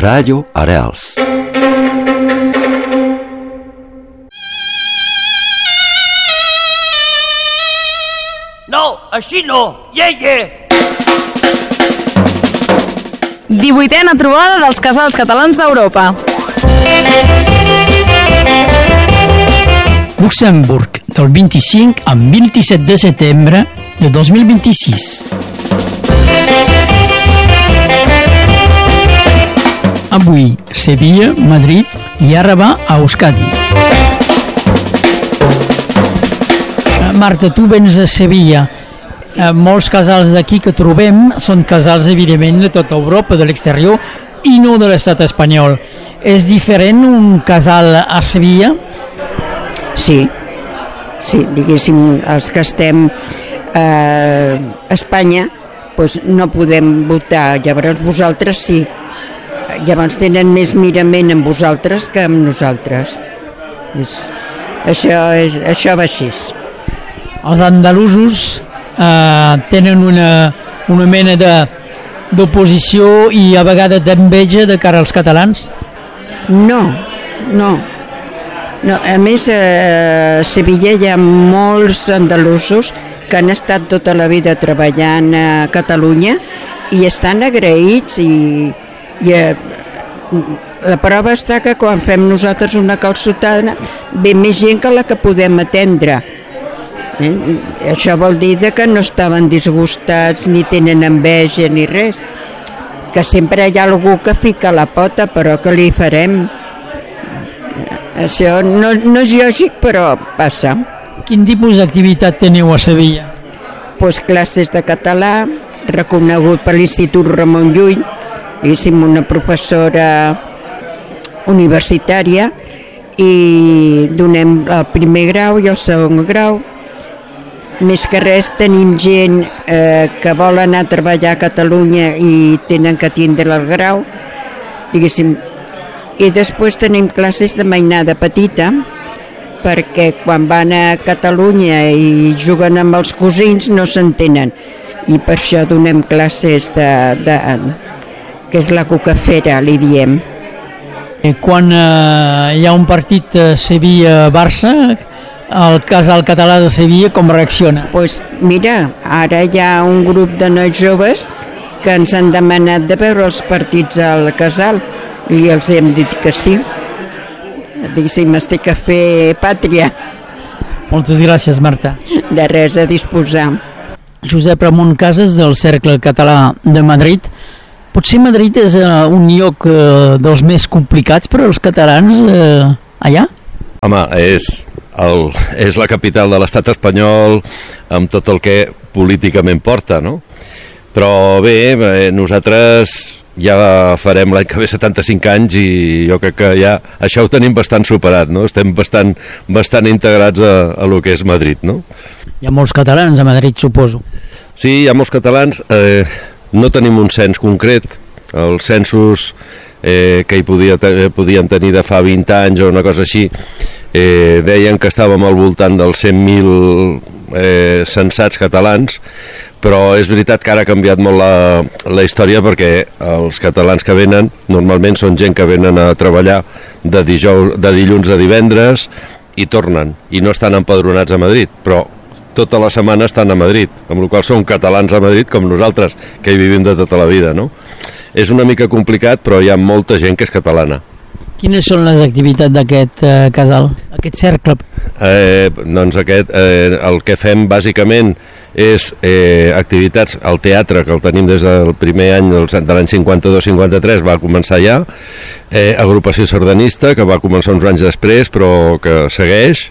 Ràdio Arrels. No, així no! 18a trobada dels casals catalans d'Europa. Luxemburg, del 25 al 27 de setembre de 2026. Avui, Sevilla, Madrid i ara va a Euskadi. Marta, tu vens a Sevilla. Molts casals d'aquí que trobem són casals, evidentment, de tota Europa, de l'exterior, i no de l'estat espanyol. És diferent un casal a Sevilla? Sí, diguéssim, els que estem a Espanya doncs no podem votar, llavors vosaltres sí. Llavors tenen més mirament amb vosaltres que amb nosaltres. Això va així. Els andalusos tenen una mena d'oposició i a vegades d'enveja de cara als catalans? No. A més, a Sevilla hi ha molts andalusos que han estat tota la vida treballant a Catalunya i estan agraïts i la prova està que quan fem nosaltres una calçotada ve més gent que la que podem atendre. Això vol dir que no estaven disgustats ni tenen enveja ni res, que sempre hi ha algú que fica la pota, però què li farem? Això no és lògic, però passa. Quin tipus d'activitat teniu a Sevilla? Pues classes de català, reconegut per l'Institut Ramon Llull, una professora universitària, i donem el primer grau i el segon grau. Més que res tenim gent que vol anar a treballar a Catalunya i tenen que tindre el grau, diguéssim. I després tenim classes de mainada petita, perquè quan van a Catalunya i juguen amb els cosins no s'entenen, i per això donem classes que és la cucafera, li diem. Quan hi ha un partit Sevilla-Barça, el casal català de Sevilla com reacciona? Pues mira, ara hi ha un grup de nois joves que ens han demanat de veure els partits al casal i els hem dit que sí. Diguéssim, estic a fer pàtria. Moltes gràcies, Marta. De res, a disposar. Josep Ramon Casas, del Cercle Català de Madrid. Potser Madrid és un lloc dels més complicats per als catalans allà? Home, és la capital de l'estat espanyol amb tot el que políticament porta, no? Però bé, nosaltres ja farem l'any que ve 75 anys i jo crec que ja això ho tenim bastant superat, no? Estem bastant integrats a lo que és Madrid, no? Hi ha molts catalans a Madrid, suposo. Sí, hi ha molts catalans. No tenim un cens concret. Els censos que hi podien tenir de fa 20 anys o una cosa així deien que estàvem al voltant dels 100.000 censats catalans, però és veritat que ara ha canviat molt la història, perquè els catalans que venen normalment són gent que venen a treballar de dilluns a divendres i tornen, i no estan empadronats a Madrid, però tota la setmana estan a Madrid, amb la qual són catalans a Madrid com nosaltres, que hi vivim de tota la vida, no? És una mica complicat, però hi ha molta gent que és catalana. Quines són les activitats d'aquest casal, aquest cercle? Doncs el que fem bàsicament és activitats al teatre, que el tenim des del primer any de l'any 52-53, va començar ja, agrupació sardanista, que va començar uns anys després, però que segueix,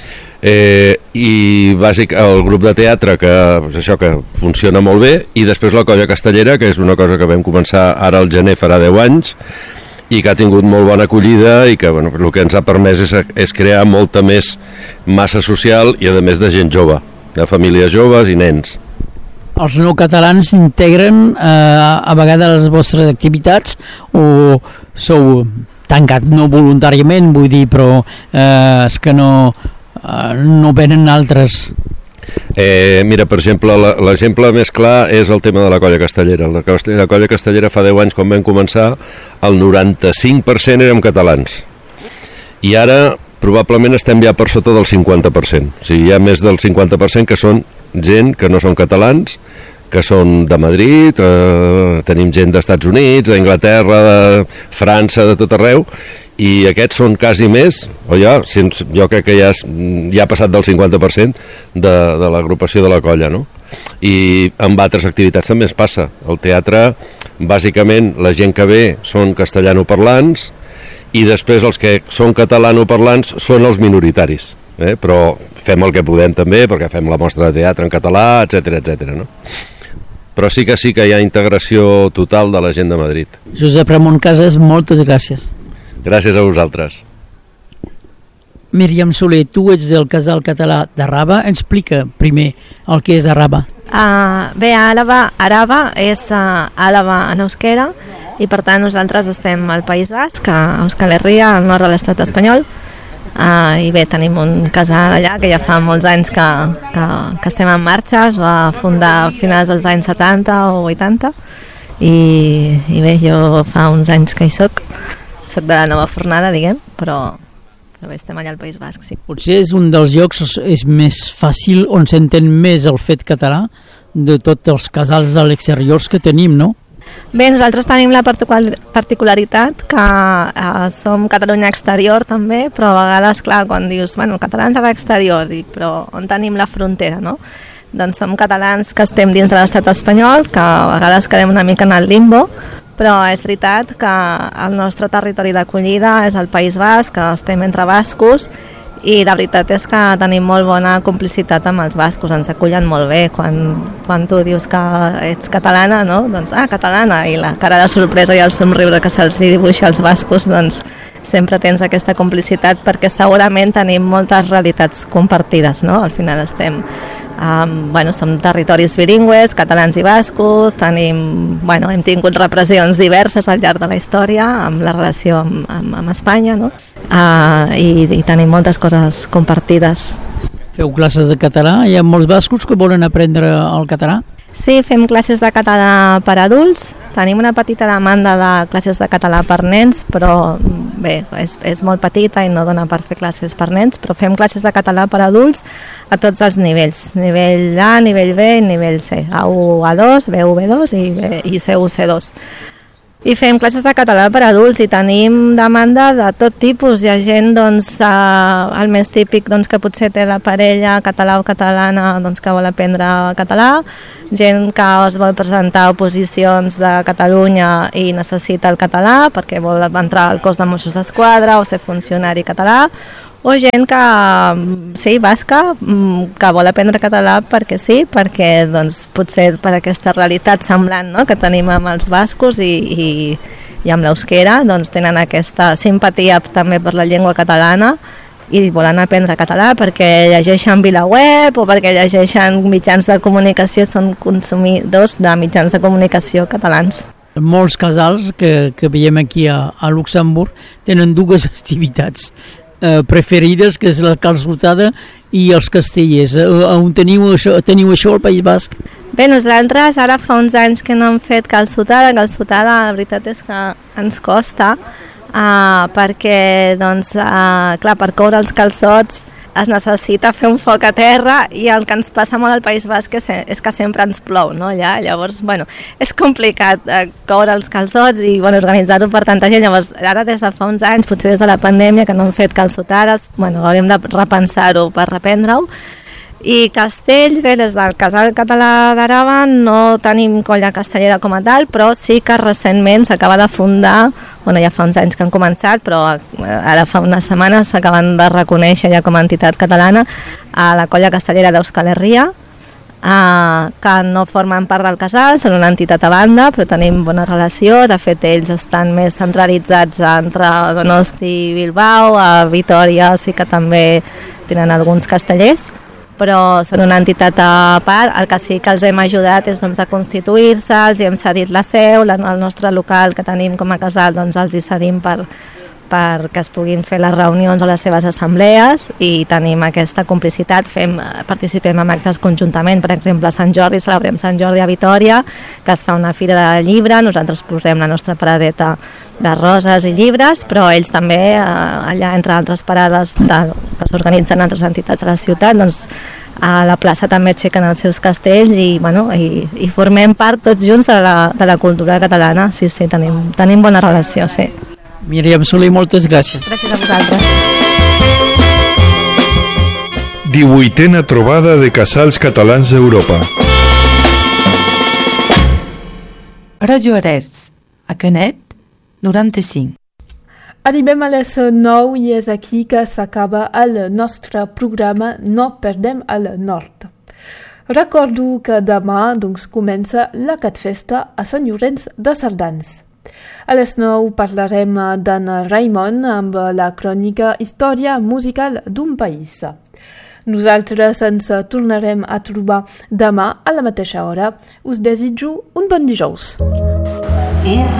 i bàsic el grup de teatre que funciona molt bé, i després la colla castellera, que és una cosa que vam començar ara al gener, farà 10 anys, i que ha tingut molt bona acollida i que el que ens ha permès és crear molta més massa social i a més de gent jove, de famílies joves i nens. Els no catalans integren a vegades les vostres activitats o sou tancat, no voluntàriament vull dir, però és que no venen altres? Mira, per exemple, l'exemple més clar és el tema de la Colla Castellera. La Colla Castellera fa 10 anys, quan vam començar, el 95% érem catalans. I ara probablement estem ja per sota del 50%. O sigui, hi ha més del 50% que són gent que no són catalans, que són de Madrid, tenim gent d'Estats Units, d'Anglaterra, de França, de tot arreu, i aquests són quasi més, jo crec que ja ha passat del 50% de l'agrupació de la colla, no? I amb altres activitats també es passa. Al teatre, bàsicament, la gent que ve són castellanoparlants, i després els que són catalanoparlants són els minoritaris, però fem el que podem també, perquè fem la mostra de teatre en català, etc, no? Però sí que hi ha integració total de la gent de Madrid. Josep Ramon Casas, moltes gràcies. Gràcies a vosaltres. Míriam Soler, tu ets del Casal Català d'Arraba. Explica primer el que és Arraba. Bé, Araba és Àlava en euskera, i per tant nosaltres estem al País Basc, a Euskal Herria, al nord de l'estat espanyol, i bé, tenim un casal allà que ja fa molts anys que estem en marxa. Es va fundar a finals dels anys 70 o 80 i bé, jo fa uns anys que hi soc de la nova fornada, diguem, però bé, estem allà al País Basc, sí. Potser és un dels llocs és més fàcil, on s'entén més el fet català de tots els casals a l'exterior que tenim, no? Bé, nosaltres tenim la particularitat que som Catalunya exterior també, però a vegades, clar, quan dius, bueno, catalans a l'exterior, però on tenim la frontera, no? Doncs som catalans que estem dins de l'estat espanyol, que a vegades quedem una mica en el limbo, però és veritat que el nostre territori d'acollida és el País Basc, que estem entre bascos, i la veritat és que tenim molt bona complicitat amb els bascos, ens acullen molt bé. Quan tu dius que ets catalana, no? Doncs, catalana, i la cara de sorpresa i el somriure que se'ls dibuixa als bascos, doncs sempre tens aquesta complicitat, perquè segurament tenim moltes realitats compartides, no? Al final estem... som territoris bilingües, catalans i bascos, hem tingut repressions diverses al llarg de la història amb la relació amb Espanya, no? I tenim moltes coses compartides. Feu classes de català? Hi ha molts bascos que volen aprendre el català? Sí, fem classes de català per adults, tenim una petita demanda de classes de català per nens, però bé, és molt petita i no dona per fer classes per nens, però fem classes de català per adults a tots els nivells, nivell A, nivell B i nivell C, A1, A2, B1, B2 i C1, C2. I fem classes de català per adults i tenim demanda de tot tipus. Hi ha gent, el més típic, que potser té la parella català o catalana, que vol aprendre català, gent que es vol presentar a oposicions de Catalunya i necessita el català perquè vol entrar al cos de Mossos d'Esquadra o ser funcionari català, o gent basca, que vol aprendre català perquè sí, perquè potser per aquesta realitat semblant, no?, que tenim amb els bascos i amb l'euskera, tenen aquesta simpatia també per la llengua catalana i volen aprendre català perquè llegeixen VilaWeb o perquè llegeixen mitjans de comunicació, són consumidors de mitjans de comunicació catalans. Molts casals que veiem aquí a Luxemburg tenen dues activitats preferides, que és la calçotada i els castellers. On teniu això al País Basc? Bé, nosaltres ara fa uns anys que no hem fet calçotada. La veritat és que ens costa, perquè clar, per coure els calçots es necessita fer un foc a terra i el que ens passa molt al País Basc és que sempre ens plou, no? Llavors, és complicat coure els calçots i organitzar-ho per tanta gent. Llavors, ara des de fa uns anys, potser des de la pandèmia, que no hem fet calçotades, hauríem de repensar-ho per reprendre-ho. I castells, bé, des del Casal Català d'Araba no tenim colla castellera com a tal, però sí que recentment s'acaba de fundar, ja fa uns anys que han començat, però ara fa unes setmanes s'acaben de reconèixer ja com a entitat catalana a la colla castellera d'Euskal Herria, que no formen part del casal, són una entitat a banda, però tenim bona relació. De fet, ells estan més centralitzats entre Donosti i Bilbao, a Vitòria sí que també tenen alguns castellers, però són una entitat a part. El que sí que els hem ajudat és a constituir-se, els hi hem cedit la seu, el nostre local que tenim com a casal els hi cedim per perquè es puguin fer les reunions a les seves assemblees i tenim aquesta complicitat, participem en actes conjuntament, per exemple a Sant Jordi, celebrem Sant Jordi a Vitòria, que es fa una fira de llibre, nosaltres posem la nostra paradeta de roses i llibres, però ells també, allà entre altres parades que s'organitzen altres entitats de la ciutat, doncs a la plaça també aixequen els seus castells i formem part tots junts de la cultura catalana. Sí, tenim bona relació, sí. Míriam Soler, moltes gràcies. Gràcies a vosaltres. 18a trobada de casals catalans d'Europa. Radio Arels, a Canet, 95. Arribem a les 9 i és aquí que s'acaba el nostre programa No Perdem el Nord. Recordo que demà comença la Catfesta a Sant Llorenç de Cerdans. A les 9 parlarem d'en Raimon amb la crònica Història musical d'un país. Nosaltres ens tornarem a trobar demà a la mateixa hora. Us desitjo un bon dijous.